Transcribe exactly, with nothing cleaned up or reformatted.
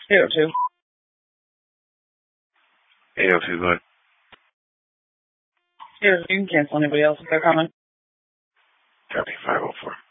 eight oh two. eight oh two, go ahead. Here, you can cancel anybody else if they're coming. Copy, five oh four.